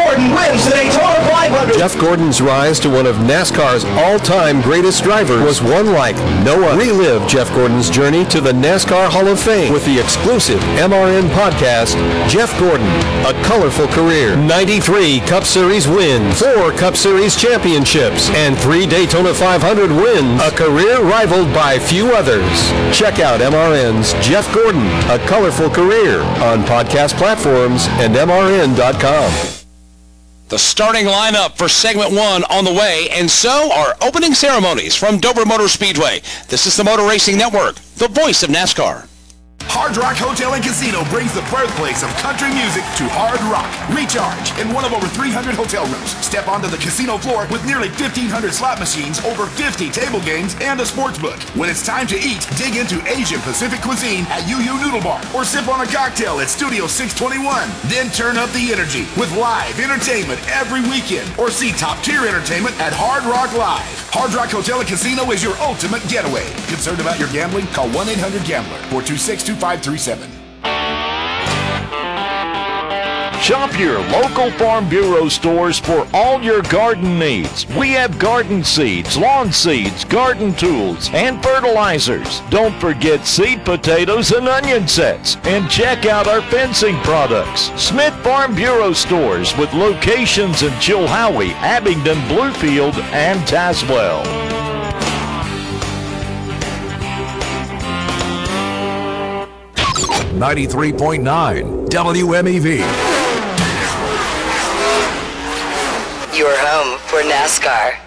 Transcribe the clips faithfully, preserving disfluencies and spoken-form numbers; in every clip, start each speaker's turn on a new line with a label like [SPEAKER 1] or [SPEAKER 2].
[SPEAKER 1] Gordon wins the Daytona five hundred.
[SPEAKER 2] Jeff Gordon's rise to one of NASCAR's all-time greatest drivers was one like no other. Relive Jeff Gordon's journey to the NASCAR Hall of Fame with the exclusive M R N podcast, Jeff Gordon, A Colorful Career. ninety-three Cup Series wins, four Cup Series championships, and three Daytona five hundred wins, a career rivaled by few others. Check out M R N's Jeff Gordon, A Colorful Career on podcast platforms and M R N dot com.
[SPEAKER 3] The starting lineup for segment one on the way, and so are opening ceremonies from Dover Motor Speedway. This is the Motor Racing Network, the voice of NASCAR.
[SPEAKER 4] Hard Rock Hotel and Casino brings the birthplace of country music to Hard Rock. Recharge in one of over three hundred hotel rooms. Step onto the casino floor with nearly fifteen hundred slot machines, over fifty table games, and a sports book. When it's time to eat, dig into Asian Pacific cuisine at Yu Yu Noodle Bar, or sip on a cocktail at Studio six twenty-one. Then turn up the energy with live entertainment every weekend, or see top-tier entertainment at Hard Rock Live. Hard Rock Hotel and Casino is your ultimate getaway. Concerned about your gambling? Call one eight hundred gambler, four two six, two five three seven.
[SPEAKER 5] Shop your local Farm Bureau stores for all your garden needs. We have garden seeds, lawn seeds, garden tools, and fertilizers. Don't forget seed potatoes and onion sets. And check out our fencing products. Smith Farm Bureau stores with locations in Chilhowie, Abingdon, Bluefield, and Tazewell.
[SPEAKER 6] ninety-three point nine W M E V.
[SPEAKER 7] Your home for NASCAR.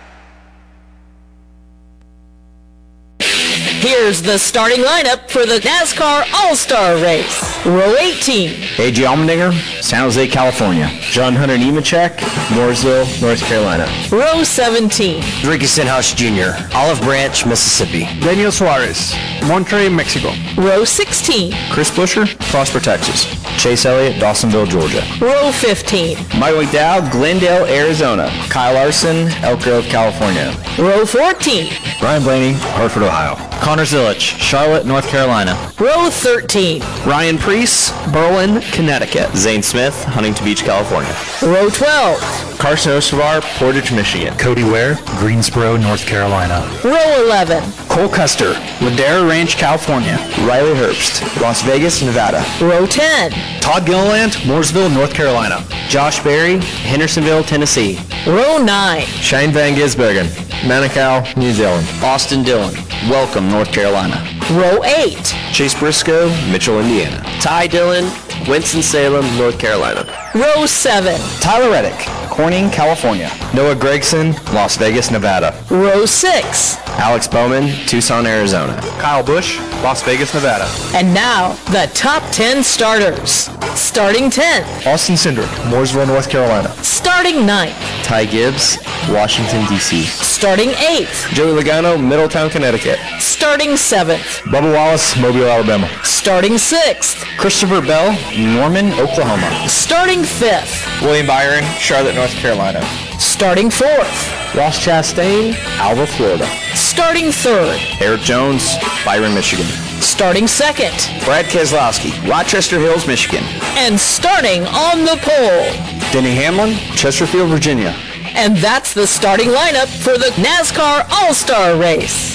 [SPEAKER 8] Here's the starting lineup for the NASCAR All-Star Race. Row eighteen.
[SPEAKER 9] A J Allmendinger, San Jose, California. John Hunter Nemechek, Mooresville, North Carolina.
[SPEAKER 8] Row seventeen.
[SPEAKER 9] Ricky Stenhouse Junior, Olive Branch, Mississippi.
[SPEAKER 10] Daniel Suarez, Monterrey, Mexico.
[SPEAKER 8] Row sixteen.
[SPEAKER 9] Chris Buescher, Prosper, Texas. Chase Elliott, Dawsonville, Georgia.
[SPEAKER 8] Row fifteen.
[SPEAKER 9] Michael McDowell, Glendale, Arizona. Kyle Larson, Elk Grove, California.
[SPEAKER 8] Row fourteen.
[SPEAKER 9] Ryan Blaney, Hartford, Ohio. Connor Zilich, Charlotte, North Carolina.
[SPEAKER 8] Row thirteen.
[SPEAKER 9] Ryan Preece, Berlin, Connecticut. Zane Smith, Huntington Beach, California.
[SPEAKER 8] Row twelve.
[SPEAKER 9] Carson Ostovar, Portage, Michigan.
[SPEAKER 11] Cody Ware, Greensboro, North Carolina.
[SPEAKER 8] Row eleven.
[SPEAKER 9] Cole Custer, Ladera Ranch, California. Riley Herbst, Las Vegas, Nevada.
[SPEAKER 8] Row ten.
[SPEAKER 9] Todd Gilliland, Mooresville, North Carolina. Josh Berry, Hendersonville, Tennessee.
[SPEAKER 8] Row nine.
[SPEAKER 9] Shane Van Gisbergen, Manukau, New Zealand. Austin Dillon, Welcome, North Carolina.
[SPEAKER 8] Row eight.
[SPEAKER 9] Chase Briscoe, Mitchell, Indiana. Ty Dillon, Winston-Salem, North Carolina.
[SPEAKER 8] Row seven.
[SPEAKER 9] Tyler Reddick, Corning, California. Noah Gregson, Las Vegas, Nevada.
[SPEAKER 8] Row six.
[SPEAKER 9] Alex Bowman, Tucson, Arizona. Kyle Busch, Las Vegas, Nevada.
[SPEAKER 8] And now, the top ten starters. Starting tenth.
[SPEAKER 9] Austin Cindric, Mooresville, North Carolina.
[SPEAKER 8] Starting ninth.
[SPEAKER 9] Ty Gibbs, Washington, D C.
[SPEAKER 8] Starting eighth.
[SPEAKER 9] Joey Logano, Middletown, Connecticut.
[SPEAKER 8] Starting seventh.
[SPEAKER 9] Bubba Wallace, Mobile, Alabama.
[SPEAKER 8] Starting sixth.
[SPEAKER 9] Christopher Bell, Norman, Oklahoma.
[SPEAKER 8] Starting fifth.
[SPEAKER 9] William Byron, Charlotte, North Carolina.
[SPEAKER 8] Starting fourth.
[SPEAKER 9] Ross Chastain, Alva, Florida.
[SPEAKER 8] Starting third.
[SPEAKER 9] Eric Jones, Byron, Michigan.
[SPEAKER 8] Starting second.
[SPEAKER 9] Brad Keselowski, Rochester Hills, Michigan.
[SPEAKER 8] And starting on the pole.
[SPEAKER 9] Denny Hamlin, Chesterfield, Virginia.
[SPEAKER 8] And that's the starting lineup for the NASCAR All-Star Race.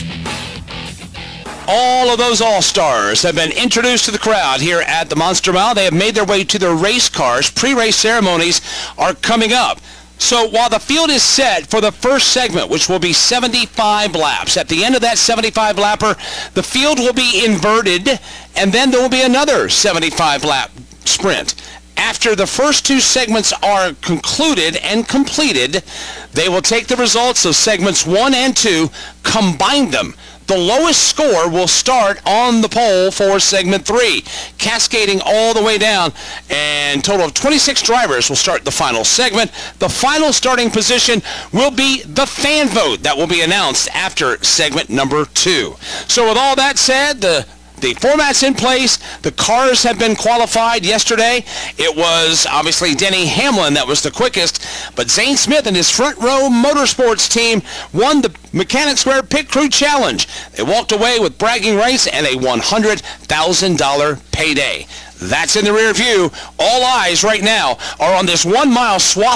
[SPEAKER 3] All of those All-Stars have been introduced to the crowd here at the Monster Mile. They have made their way to their race cars. Pre-race ceremonies are coming up. So while the field is set for the first segment, which will be seventy-five laps, at the end of that seventy-five lapper, the field will be inverted, and then there will be another seventy-five lap sprint. After the first two segments are concluded and completed, they will take the results of segments one and two, combine them. The lowest score will start on the pole for segment three, cascading all the way down, and a total of twenty-six drivers will start the final segment. The final starting position will be the fan vote that will be announced after segment number two. So with all that said, the The format's in place. The cars have been qualified yesterday. It was obviously Denny Hamlin that was the quickest, but Zane Smith and his Front Row Motorsports team won the Mechanic Square Pit Crew Challenge. They walked away with bragging rights and a one hundred thousand dollars payday. That's in the rear view. All eyes right now are on this one-mile swath